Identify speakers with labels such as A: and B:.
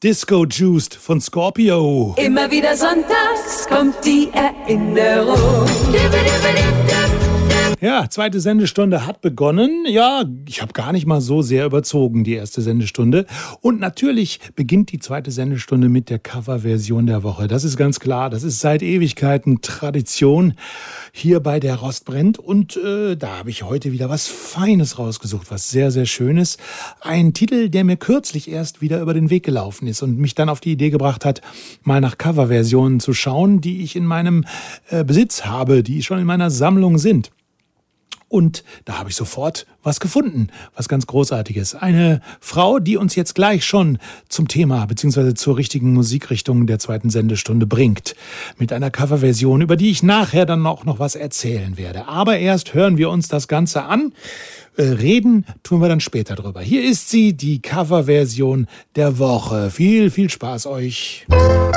A: Disco Juiced von Scorpio.
B: Immer wieder sonntags kommt die Erinnerung.
A: Ja, zweite Sendestunde hat begonnen. Ja, ich habe gar nicht mal so sehr überzogen, die erste Sendestunde. Und natürlich beginnt die zweite Sendestunde mit der Coverversion der Woche. Das ist ganz klar. Das ist seit Ewigkeiten Tradition hier bei der Rost brennt. Und da habe ich heute wieder was Feines rausgesucht, was sehr, sehr Schönes. Ein Titel, der mir kürzlich erst wieder über den Weg gelaufen ist und mich dann auf die Idee gebracht hat, mal nach Coverversionen zu schauen, die ich in meinem Besitz habe, die schon in meiner Sammlung sind. Und da habe ich sofort was gefunden, was ganz Großartiges. Eine Frau, die uns jetzt gleich schon zum Thema bzw. zur richtigen Musikrichtung der zweiten Sendestunde bringt. Mit einer Coverversion, über die ich nachher dann auch noch was erzählen werde. Aber erst hören wir uns das Ganze an. Reden tun wir dann später drüber. Hier ist sie, die Coverversion der Woche. Viel, viel Spaß euch.